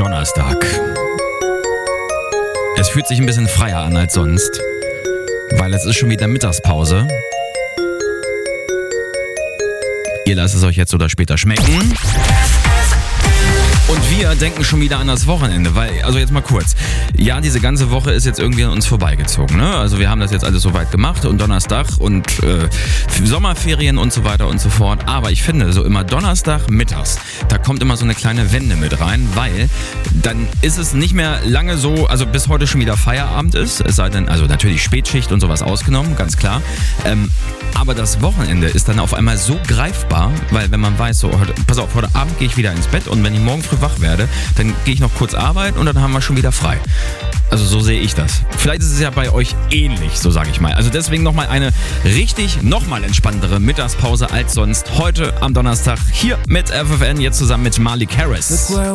Donnerstag. Es fühlt sich ein bisschen freier an als sonst, weil es ist schon wieder Mittagspause. Ihr lasst es euch jetzt oder später schmecken. Und wir denken schon wieder an das Wochenende, weil, also jetzt mal kurz, ja, diese ganze Woche ist jetzt irgendwie an uns vorbeigezogen, ne? Also wir haben das jetzt alles soweit gemacht und Donnerstag und Sommerferien und so weiter und so fort, aber ich finde, so immer Donnerstag mittags, da kommt immer so eine kleine Wende mit rein, weil dann ist es nicht mehr lange so, also bis heute schon wieder Feierabend ist, es sei denn, also natürlich Spätschicht und sowas ausgenommen, ganz klar, aber das Wochenende ist dann auf einmal so greifbar, weil wenn man weiß, so, pass auf, heute Abend gehe ich wieder ins Bett und wenn ich morgen früh wach werde, dann gehe ich noch kurz arbeiten und dann haben wir schon wieder frei. Also so sehe ich das. Vielleicht ist es ja bei euch ähnlich, so sage ich mal. Also deswegen nochmal eine nochmal entspanntere Mittagspause als sonst. Heute am Donnerstag hier mit FFN, jetzt zusammen mit Marley Harris.